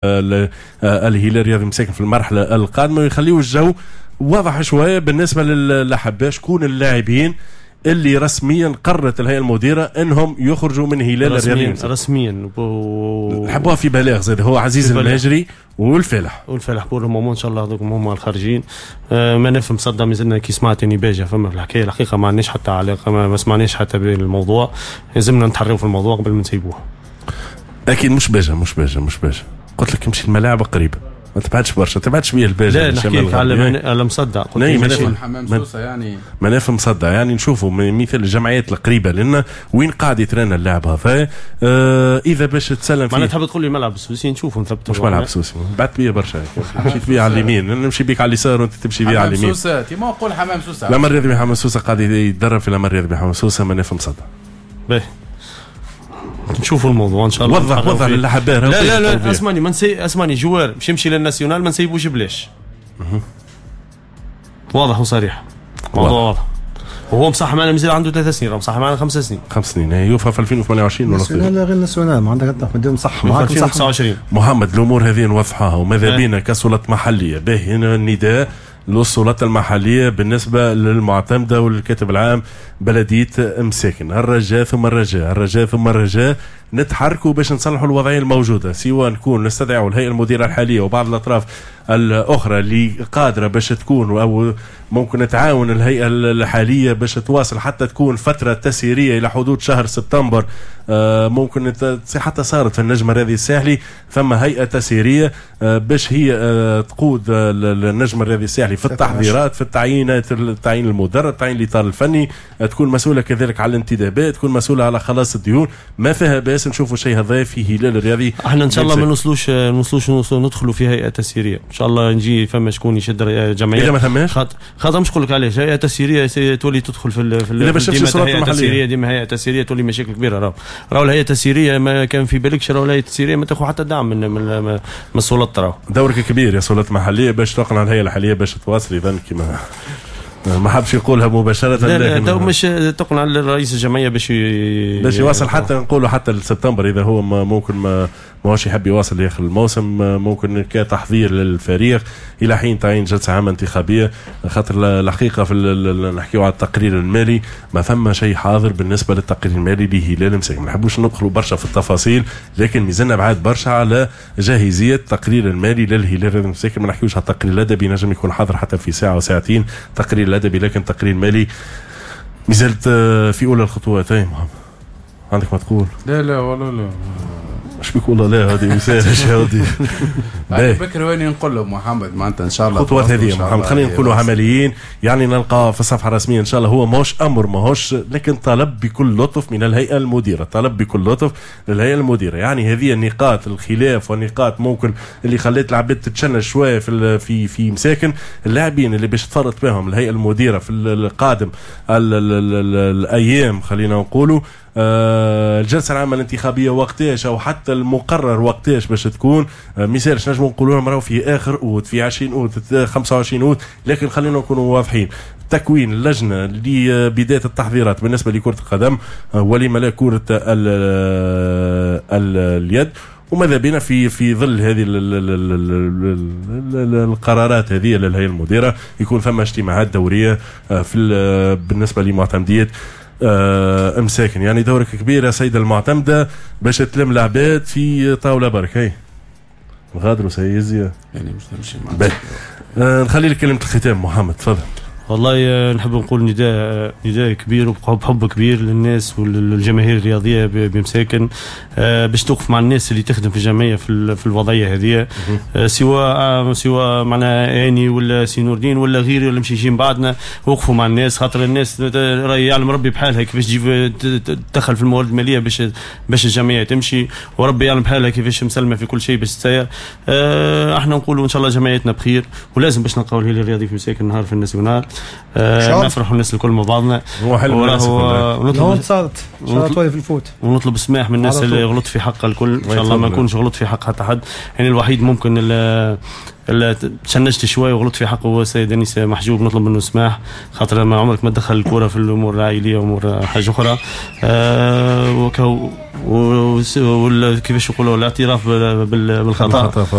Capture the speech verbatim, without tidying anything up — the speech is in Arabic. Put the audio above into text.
الهلال الرياضي مساكن في المرحله القادمه ويخليوا الجو واضح شويه بالنسبه للحبه شكون اللاعبين اللي رسميا قررت الهيئه المديره انهم يخرجوا من هلال الرياضي رسميا و... حبوها في بلاغ زاد هو عزيز الماجري والفلاح والفلاح بور المومون ان شاء الله هذوك هما الخارجين. أه ما نفهم صدق مازلنا كي سمعتني باجه فما في الحكايه الحقيقه ما عندناش حتى علاقه ما سمعناش حتى بالموضوع لازمنا نتحروا في الموضوع قبل ما نسيبوه. اكيد مش باجه مش باجه مش باجه قلت لك امشي الملاعب قريبه ما تبعدش برشا تبعدش بيا الباجه. لا نحكيك على على مصدع قلت لك حمام سوسه يعني ما نفهم مصدع يعني نشوفوا مثل الجمعيات القريبه لنا وين قاعد يترينا اللاعب هذا. آه اذا باش تسلم فيه معناتها تحب تقول لي ملعب السوسي نشوفوا نثبتوا مش ملعب السوسي بعت بيا برشا مشيت بيا على اليمين نمشي بيك على اليسار وانت تمشي بيا على اليمين. حمام سوسه تي ما نقول حمام سوسه لا مريض بحمام سوسه قاعد يتدرب في لا مريض بحمام سوسه ما نفهم مصدع. باهي نشوفوا الموضوع ان شاء الله. وضح وضح للحبار. لا لا لا اسمعني ما نسي اسمعني جوار باش يمشي للناسيونال ما نسيبوش بلاش. واضح وصريح موضوع واضح. وهو مصح معنا مازال عنده ثلاث سنين راه مصح معنا خمس سنين خمس سنين يوفى في ألفين وثمانية وعشرين ولا لا لا غير الناسيونال ما عندك حتى مدام صح معاك ألفين وتسعة وعشرين. محمد الامور هذه نوضحها وماذا بينا كسلطات محليه باهي هنا النداء للسلطات المحليه بالنسبه للمعتمده والكاتب العام بلديه مساكن الرجاء ثم الرجاء الرجاء ثم الرجاء نتحركوا باش نصلحوا الوضعيه الموجوده سواء نكون نستدعوا الهيئه المديره الحاليه وبعض الاطراف الاخرى اللي قادره باش تكون او ممكن نتعاون الهيئه الحاليه باش تواصل حتى تكون فتره تسييريه الى حدود شهر سبتمبر. آه ممكن حتى صارت في النجم الرياضي الساحلي ثم هيئه تسييريه آه باش هي آه تقود آه النجم الرياضي الساحلي في التحضيرات في التعيينات التعيين المدرب تعيين الاطار الفني آه تكون مسؤوله كذلك على الانتدابات تكون مسؤوله على خلاص الديون ما فيها باس نشوفوا شيء هذا في هلال الرياضي. احنا ان شاء الله ما نوصلوش نوصلوش ندخلوا في هيئه تسييريه ان شاء الله نجي فما شكون يشد جمعيه اذا ما ثماش خاطر خاطر مش نقول لك علاش هيئه تسييريه تولي تدخل في في اذا باش تمشي السلطات المحليه تسييريه ديما هيئه تسييريه تولي مشاكل كبيره راهو راهو الهيئه التسييريه ما كان في بالكش راهو الهيئه التسييريه ما تاخذ حتى دعم من من, من السلطات راهو دورك كبير يا سلطات محليه باش تقنع الهيئه الحاليه باش تواصل اذا كما ما حبش يقولها مباشره. لا لا تو مش تقنع رئيس الجمعيه باش باش يواصل حتى نقولوا حتى لسبتمبر اذا هو ممكن ما ماهوش يحب يواصل لاخر الموسم ممكن كتحضير للفريق الى حين تعيين جلسه عامه انتخابيه خاطر الحقيقه في نحكيو على التقرير المالي ما ثم شيء حاضر بالنسبه للتقرير المالي لهلال مساكن ما نحبوش ندخلوا برشا في التفاصيل لكن ميزاننا بعد برشا على جاهزيه التقرير المالي للهلال مساكن ما نحكيوش على التقرير الادبي نجم يكون حاضر حتى في ساعه وساعتين تقرير الادبي لكن التقرير المالي مازالت في اولى الخطوات. اي محمد عندك ما تقول؟ لا لا والله لا اش بيك والله لا هذه مساج هذه بكره وين نقول له محمد معناتها ان شاء الله خطوات هذه محمد خلينا نقولوا عمليين يعني نلقى في الصفحه الرسميه ان شاء الله هو ماهوش امر ماهوش لكن طلب بكل لطف من الهيئه المديره طلب بكل لطف للهيئه المديره يعني هذه النقاط الخلاف والنقاط ممكن اللي خلت العباد تتشنج شويه في في في مساكن اللاعبين اللي باش تفرط بهم الهيئه المديره في القادم الايام خلينا نقولوا آه الجلسه العامه الانتخابيه وقتاش او حتى المقرر وقتاش باش تكون آه مثالش نجموا نقولوا لهم راهو في اخر اوت في عشرين اوت خمسة وعشرين اوت لكن خلينا نكونوا واضحين تكوين اللجنه لبدايه التحضيرات بالنسبه لكره القدم آه ولما لا كره اليد وماذا بينا في في ظل هذه القرارات هذه للهيئه المديره يكون ثم اجتماعات دوريه آه في بالنسبه لمعتمديه آه مساكن يعني دورك كبير يا سيد المعتمدة باش تلم العباد في طاولة برك هي غادروا سيزيا يعني مش نمشي معك آه نخلي لك كلمة الختام محمد تفضل. والله نحب نقول نداء نداء كبير وبحب كبير للناس والجماهير الرياضيه بمساكن باش توقف مع الناس اللي تخدم في الجمعيه في في الوضعيه هذه سواء سواء معنا اني ولا سي نور الدين ولا غيري ولا مش يجي بعدنا وقفوا مع الناس خاطر الناس راهي يعلم ربي بحالها كيفاش تجي تدخل في الموارد الماليه باش باش الجمعيه تمشي وربي يعلم بحالها كيفاش مسلمه في كل شيء باش تسير. احنا نقولوا ان شاء الله جمعيتنا بخير ولازم باش نلقاو الهلال الرياضي في مساكن نهار في الناسيونال آه نفرحوا الناس الكل مع بعضنا ونطلب صارت في الفوت ونطلب السماح من الناس اللي غلط في حق الكل ان شاء الله ما نكونش غلط في حق حتى حد يعني الوحيد ممكن اللي تشنجت شوي وغلط في حقه هو السيد انيس محجوب نطلب منه السماح خاطر ما عمرك ما تدخل الكره في الامور العائليه وامور حاجه اخرى آه وكيفاش يقولوا الاعتراف بالخطا